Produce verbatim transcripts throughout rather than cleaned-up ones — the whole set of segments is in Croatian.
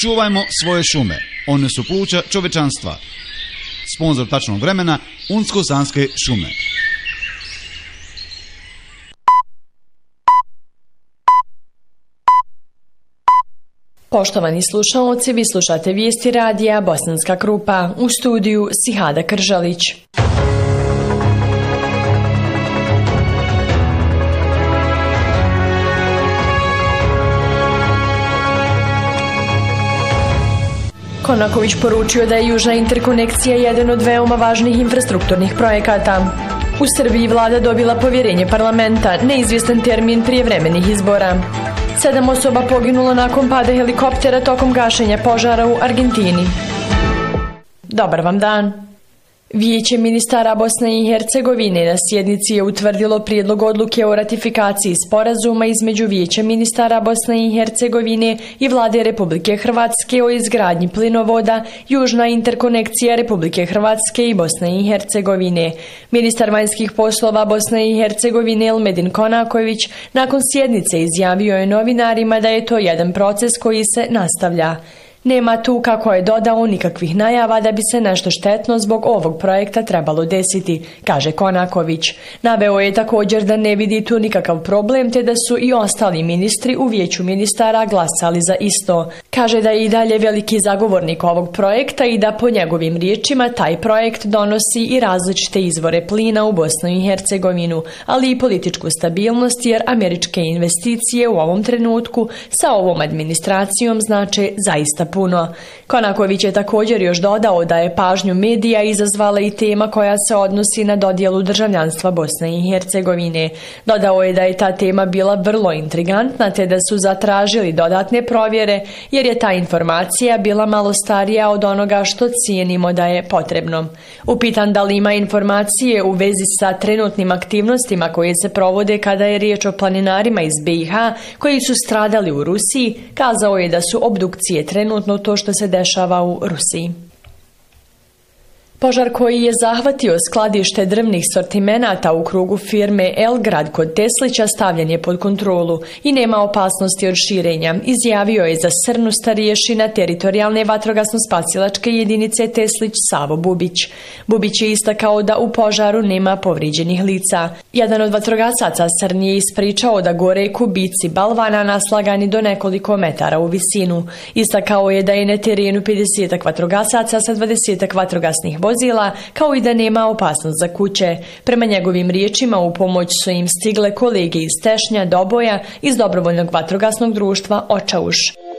Čuvajmo svoje šume, one su pluća čovečanstva. Sponzor tačnog vremena Unsko-Sanske šume. Poštovani slušalci, vi slušate vijesti radija Bosanska Krupa, u studiju Sihada Kržalić. Konaković poručio da je južna interkonekcija jedan od veoma važnih infrastrukturnih projekata. U Srbiji vlada dobila povjerenje parlamenta, neizvjestan termin prijevremenih izbora. Sedam osoba poginulo nakon pada helikoptera tokom gašenja požara u Argentini. Dobar vam dan. Vijeće ministara Bosne i Hercegovine na sjednici je utvrdilo prijedlog odluke o ratifikaciji sporazuma između Vijeća ministara Bosne i Hercegovine i Vlade Republike Hrvatske o izgradnji plinovoda Južna interkonekcija Republike Hrvatske i Bosne i Hercegovine. Ministar vanjskih poslova Bosne i Hercegovine Elmedin Konaković nakon sjednice izjavio je novinarima da je to jedan proces koji se nastavlja. Nema tu, kako je dodao, nikakvih najava da bi se nešto štetno zbog ovog projekta trebalo desiti, kaže Konaković. Naveo je također da ne vidi tu nikakav problem te da su i ostali ministri u Vijeću ministara glasali za isto. Kaže da je i dalje veliki zagovornik ovog projekta i da po njegovim riječima taj projekt donosi i različite izvore plina u Bosnu i Hercegovinu, ali i političku stabilnost jer američke investicije u ovom trenutku sa ovom administracijom znače zaista puno. Konaković je također još dodao da je pažnju medija izazvala i tema koja se odnosi na dodjelu državljanstva Bosne i Hercegovine. Dodao je da je ta tema bila vrlo intrigantna te da su zatražili dodatne provjere jer je ta informacija bila malo starija od onoga što cijenimo da je potrebno. Upitan da li ima informacije u vezi sa trenutnim aktivnostima koje se provode kada je riječ o planinarima iz B i H koji su stradali u Rusiji, kazao je da su obdukcije trenutno to što se dešava u Rusiji. Požar koji je zahvatio skladište drvnih sortimenata u krugu firme Elgrad kod Teslića stavljen je pod kontrolu i nema opasnosti od širenja, izjavio je za Srnu starješina teritorijalne vatrogasno-spasilačke jedinice Teslić Savo Bubić. Bubić je istakao da u požaru nema povrijeđenih lica. Jedan od vatrogasaca Srni je ispričao da gore kubici balvana naslagani do nekoliko metara u visinu. Istakao je da je na terenu pedesetak vatrogasaca sa dvadesetak vatrogasnih vozila, kao i da nema opasnost za kuće. Prema njegovim riječima u pomoć su im stigle kolege iz Tešnja, Doboja, iz dobrovoljnog vatrogasnog društva Očauš.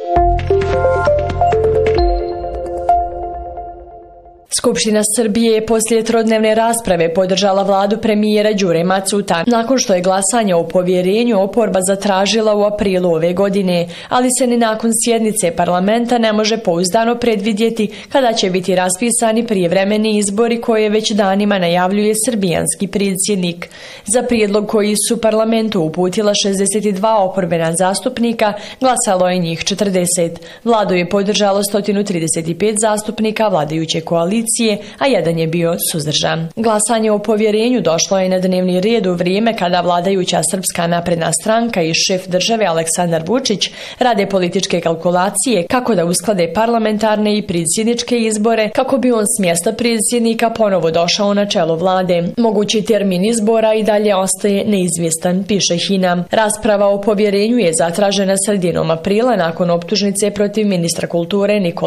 Skupština Srbije je poslije trodnevne rasprave podržala vladu premijera Đure Macuta, nakon što je glasanje o povjerenju oporba zatražila u aprilu ove godine, ali se ni nakon sjednice parlamenta ne može pouzdano predvidjeti kada će biti raspisani prijevremeni izbori koje već danima najavljuje srbijanski predsjednik. Za prijedlog koji su parlamentu uputila šezdeset dva oporbena zastupnika, glasalo je njih četrdeset. Vladu je podržalo sto trideset pet zastupnika vladajuće koalicije, a jedan je bio suzdržan. Glasanje o povjerenju došlo je na dnevni red u vrijeme kada vladajuća Srpska napredna stranka i šef države Aleksandar Vučić rade političke kalkulacije kako da usklade parlamentarne i predsjedničke izbore kako bi on s mjesta predsjednika ponovo došao na čelo vlade. Mogući termin izbora i dalje ostaje neizvjestan, piše Hina. Rasprava o povjerenju je zatražena sredinom aprila nakon optužnice protiv ministra kulture Nikole